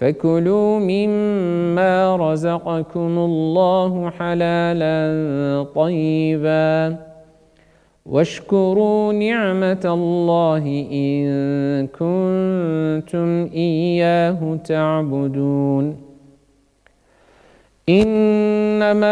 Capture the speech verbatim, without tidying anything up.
فكلوا مما رزقكم الله حلالا طيبا واشكروا نعمة الله إن كنتم إياه تعبدون. إنما